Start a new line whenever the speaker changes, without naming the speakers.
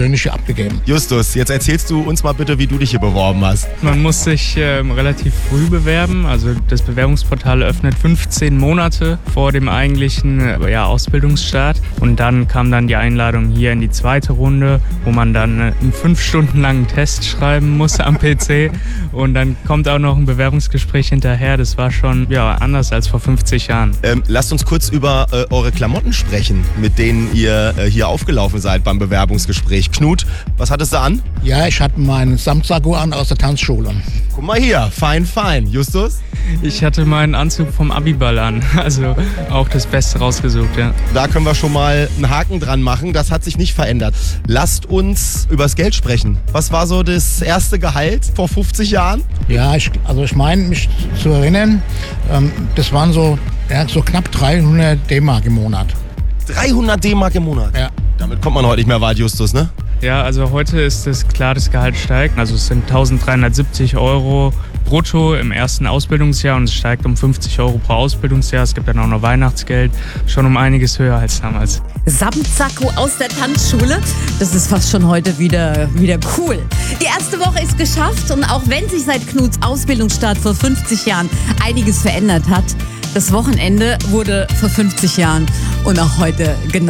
persönliche abgegeben.
Justus, jetzt erzählst du uns mal bitte, wie du dich hier beworben hast.
Man muss sich relativ früh bewerben. Also das Bewerbungsportal öffnet 15 Monate vor dem eigentlichen Ausbildungsstart. Und dann kam dann die Einladung hier in die zweite Runde, wo man dann einen 5 Stunden langen Test schreiben muss am PC. Und dann kommt auch noch ein Bewerbungsgespräch hinterher. Das war schon anders als vor 50 Jahren.
Lasst uns kurz über eure Klamotten sprechen, mit denen ihr hier aufgelaufen seid beim Bewerbungsgespräch. Knut, was hattest du an?
Ja, ich hatte meinen Samtsacko an aus der Tanzschule.
Guck mal hier, fein, fein. Justus?
Ich hatte meinen Anzug vom Abiball an, also auch das Beste rausgesucht, ja.
Da können wir schon mal einen Haken dran machen, das hat sich nicht verändert. Lasst uns übers Geld sprechen. Was war so das erste Gehalt vor 50 Jahren?
Ja, ich meine mich zu erinnern, das waren so knapp 300 D-Mark im Monat.
300 D-Mark im Monat?
Ja.
Damit kommt man heute nicht mehr weit, Justus, ne?
Ja, also heute ist es klar, das Gehalt steigt. Also es sind 1.370 € brutto im ersten Ausbildungsjahr und es steigt um 50 € pro Ausbildungsjahr. Es gibt dann auch noch Weihnachtsgeld, schon um einiges höher als damals.
Samtsacko aus der Tanzschule, das ist fast schon heute wieder cool. Die erste Woche ist geschafft und auch wenn sich seit Knuts Ausbildungsstart vor 50 Jahren einiges verändert hat, das Wochenende wurde vor 50 Jahren und auch heute genau